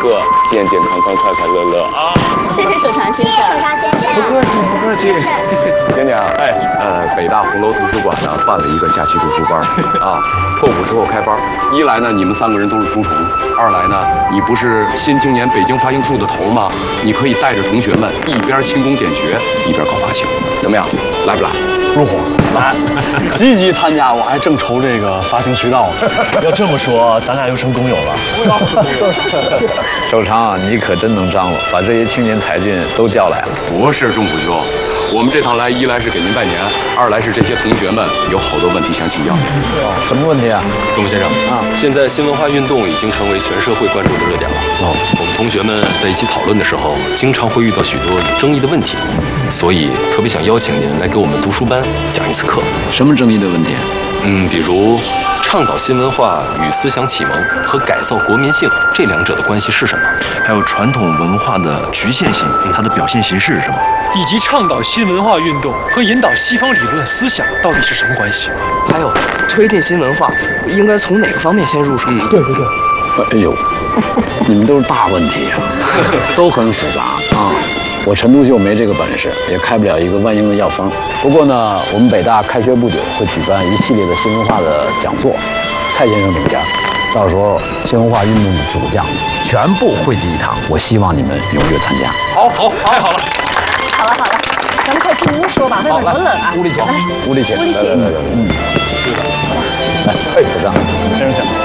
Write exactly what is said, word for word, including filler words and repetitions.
贺，健健康康，快快乐乐啊！ 谢谢守常先生。 谢谢守常先生。 不客气，不客气。 娘娘，哎，呃，北大红楼图书馆呢办了一个假期读书班啊，破五之后开班。一来呢，你们三个人都是书虫；二来呢，你不是新青年北京发行处的头吗？你可以带着同学们一边勤工俭学，一边搞发行，怎么样？来不来？ 入伙来，积极参加，我还正愁这个发行渠道呢。要这么说，咱俩又成工友了。 守常，你可真能张罗，把这些青年才俊都叫来了。 不是钟府兄，我们这趟来，一来是给您拜年，二来是这些同学们有好多问题想请教您。 哦，什么问题啊？ 钟府先生啊，现在新文化运动已经成为全社会关注的热点了。哦，我们同学们在一起讨论的时候，经常会遇到许多有争议的问题，所以特别想邀请您来给我们读书班讲一次课。 什么争议的问题？ 嗯，比如倡导新文化与思想启蒙和改造国民性这两者的关系是什么？ 还有传统文化的局限性，它的表现形式是什么？ 以及倡导新文化运动和引导西方理论思想到底是什么关系？ 还有推进新文化应该从哪个方面先入手？ 嗯，对对对。哎呦，你们都是大问题啊，都很复杂啊。我陈独秀没这个本事，也开不了一个万应的药方。不过呢，我们北大开学不久会举办一系列的新文化的讲座，蔡先生领衔，到时候新文化运动的主将全部汇集一堂，我希望你们踊跃参加。 好，好，太好了。 好了好了，咱们快进屋说吧，外面多冷啊！ 屋里请，屋里请， 屋里请。 嗯，是的。来，哎，首长， 先生请。